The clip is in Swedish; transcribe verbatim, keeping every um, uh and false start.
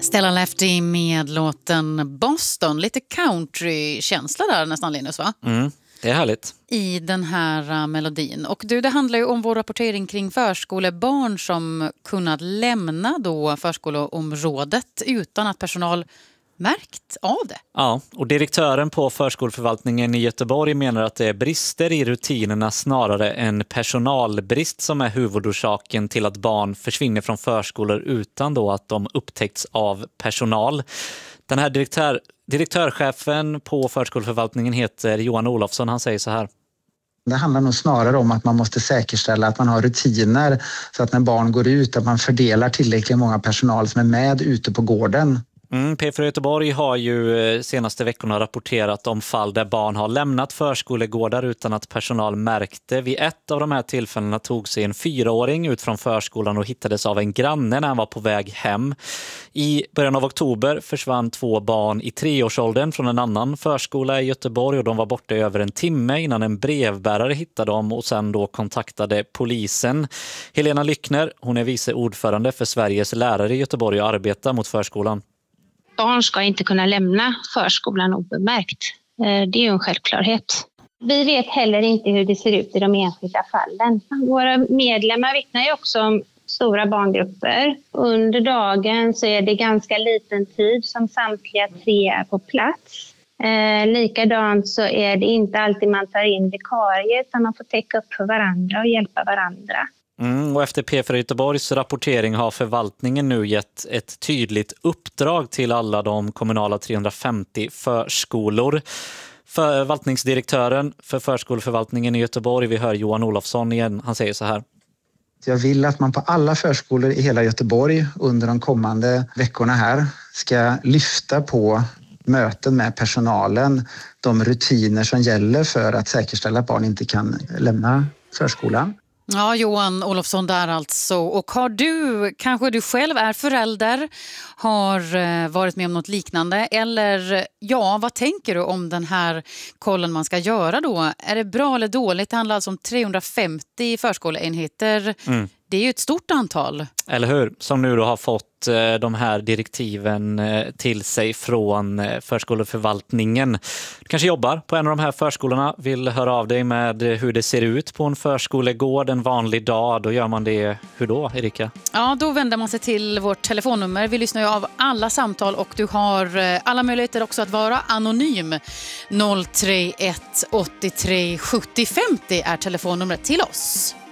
Stella Lefty med låten Boston. Lite country-känsla där nästan, Linus, va? Mm, det är härligt. I den här uh, melodin. Och du, det handlar ju om vår rapportering kring förskolebarn som kunnat lämna då förskoleområdet utan att personal märkt av det. Ja, och direktören på förskoleförvaltningen i Göteborg menar att det är brister i rutinerna snarare än personalbrist som är huvudorsaken till att barn försvinner från förskolor utan då att de upptäckts av personal. Den här direktör, direktörchefen på förskoleförvaltningen heter Johan Olofsson. Han säger så här. Det handlar nog snarare om att man måste säkerställa att man har rutiner så att när barn går ut att man fördelar tillräckligt många personal som är med ute på gården. Mm, P fyra Göteborg har ju senaste veckorna rapporterat om fall där barn har lämnat förskolegårdar utan att personal märkte. Vid ett av de här tillfällena tog sig en fyraåring ut från förskolan och hittades av en granne när han var på väg hem. I början av oktober försvann två barn i treårsåldern från en annan förskola i Göteborg och de var borta i över en timme innan en brevbärare hittade dem och sen då kontaktade polisen. Helena Lyckner, hon är vice ordförande för Sveriges lärare i Göteborg och arbetar mot förskolan. Barn ska inte kunna lämna förskolan obemärkt. Det är ju en självklarhet. Vi vet heller inte hur det ser ut i de enskilda fallen. Våra medlemmar vittnar ju också om stora barngrupper. Under dagen så är det ganska liten tid som samtliga tre är på plats. Eh, likadant så är det inte alltid man tar in vikarier utan man får täcka upp för varandra och hjälpa varandra. Mm, och efter P fyra Göteborgs rapportering har förvaltningen nu gett ett tydligt uppdrag till alla de kommunala trehundrafemtio förskolor. Förvaltningsdirektören för förskoleförvaltningen i Göteborg, vi hör Johan Olofsson igen, han säger så här. Jag vill att man på alla förskolor i hela Göteborg under de kommande veckorna här ska lyfta på möten med personalen, de rutiner som gäller för att säkerställa att barn inte kan lämna förskolan. Ja, Johan Olofsson där alltså. Och har du, kanske du själv är förälder, har varit med om något liknande? Eller ja, vad tänker du om den här kollen man ska göra då? Är det bra eller dåligt? Det handlar alltså om trehundrafemtio förskoleenheter. Mm. Det är ju ett stort antal. Eller hur? Som nu då har fått de här direktiven till sig från förskoleförvaltningen. Du kanske jobbar på en av de här förskolorna, vill höra av dig med hur det ser ut på en förskolegård en vanlig dag. Då gör man det, hur då, Erika? Ja, då vänder man sig till vårt telefonnummer. Vi lyssnar ju av alla samtal och du har alla möjligheter också att vara anonym. noll tre ett åttiotre sjuttio femtio är telefonnumret till oss.